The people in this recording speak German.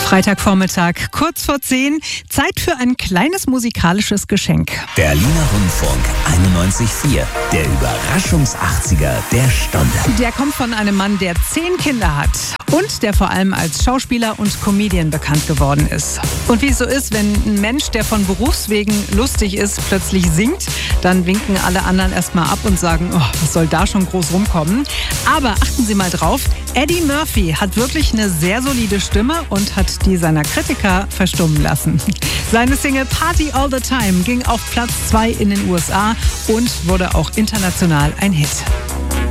Freitagvormittag, kurz vor 10. Zeit für ein kleines musikalisches Geschenk. Berliner Rundfunk 91.4. Der Überraschungs-80er der Stunde. Der kommt von einem Mann, der 10 Kinder hat und der vor allem als Schauspieler und Comedian bekannt geworden ist. Und wie es so ist, wenn ein Mensch, der von Berufswegen lustig ist, plötzlich singt, dann winken alle anderen erstmal ab und sagen, oh, was soll da schon groß rumkommen? Aber achten Sie mal drauf, Eddie Murphy hat wirklich eine sehr solide Stimme und hat die seiner Kritiker verstummen lassen. Seine Single Party All the Time ging auf Platz 2 in den USA und wurde auch international ein Hit.